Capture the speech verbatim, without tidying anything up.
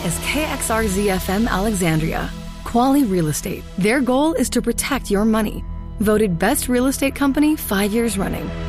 is K X R Z F M Alexandria. Quality Real Estate. Their goal is to protect your money. Voted best real estate company five years running.